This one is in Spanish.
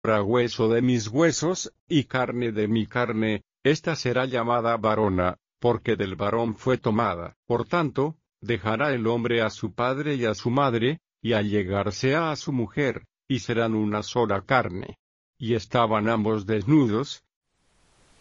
hueso de mis huesos, y carne de mi carne, esta será llamada varona, porque del varón fue tomada. Por tanto, dejará el hombre a su padre y a su madre, y allegarse a su mujer, y serán una sola carne. Y estaban ambos desnudos,